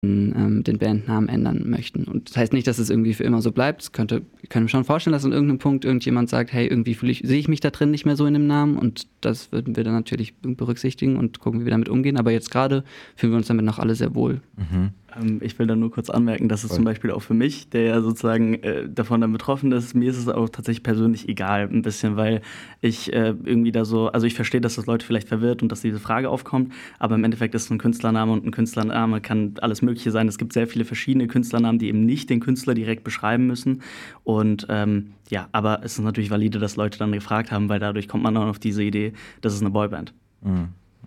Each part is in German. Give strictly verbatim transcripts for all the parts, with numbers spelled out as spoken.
ähm, den Bandnamen ändern möchten. Und das heißt nicht, dass es irgendwie für immer so bleibt. Es könnte, ich könnte mir schon vorstellen, dass an irgendeinem Punkt irgendjemand sagt, hey, irgendwie fühle ich, sehe ich mich da drin nicht mehr so in dem Namen, und das würden wir dann natürlich berücksichtigen und gucken, wie wir damit umgehen. Aber jetzt gerade fühlen wir uns damit noch alle sehr wohl. Mhm. Ähm, ich will da nur kurz anmerken, dass es Voll. zum Beispiel auch für mich, der ja sozusagen äh, davon dann betroffen ist, mir ist es auch tatsächlich persönlich egal ein bisschen, weil ich äh, irgendwie da so, also ich verstehe, dass das Leute vielleicht verwirrt und dass diese Frage aufkommt, aber im Endeffekt ist es ein Künstlername, und ein Künstlername kann alles Mögliche sein. Es gibt sehr viele verschiedene Künstlernamen, die eben nicht den Künstler direkt beschreiben müssen, und ähm, ja, aber es ist natürlich valide, dass Leute dann gefragt haben, weil dadurch kommt man dann auf diese Idee, das ist eine Boyband. Mhm.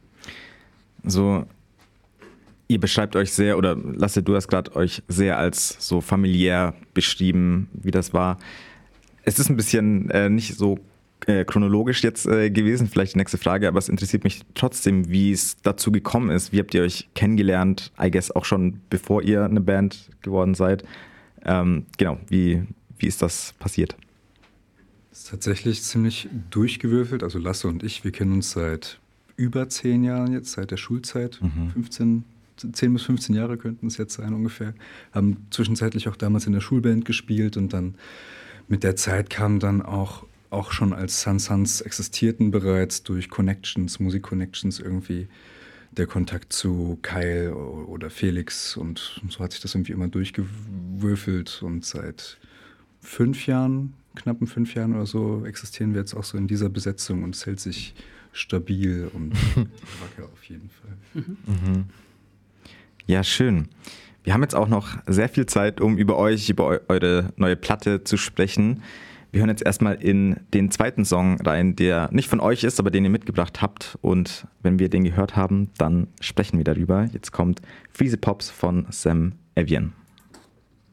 So, ihr beschreibt euch sehr, oder Lasse, du hast gerade euch sehr als so familiär beschrieben, wie das war. Es ist ein bisschen äh, nicht so äh, chronologisch jetzt äh, gewesen, vielleicht die nächste Frage, aber es interessiert mich trotzdem, wie es dazu gekommen ist. Wie habt ihr euch kennengelernt? I guess auch schon bevor ihr eine Band geworden seid. Ähm, genau, wie, wie ist das passiert? Das ist tatsächlich ziemlich durchgewürfelt. Also Lasse und ich, wir kennen uns seit über zehn Jahren jetzt, seit der Schulzeit, Mhm. fünfzehn zehn bis fünfzehn Jahre könnten es jetzt sein ungefähr. Haben zwischenzeitlich auch damals in der Schulband gespielt, und dann mit der Zeit kam dann auch, auch schon als Sun Suns existierten bereits durch Connections, Musik-Connections irgendwie der Kontakt zu Kyle oder Felix, und so hat sich das irgendwie immer durchgewürfelt, und seit fünf Jahren, knappen fünf Jahren oder so existieren wir jetzt auch so in dieser Besetzung, und es hält sich stabil und wacker auf jeden Fall. Mhm. Mhm. Ja, schön. Wir haben jetzt auch noch sehr viel Zeit, um über euch, über eu- eure neue Platte zu sprechen. Wir hören jetzt erstmal in den zweiten Song rein, der nicht von euch ist, aber den ihr mitgebracht habt. Und wenn wir den gehört haben, dann sprechen wir darüber. Jetzt kommt Freezy Pops von Sam Evian.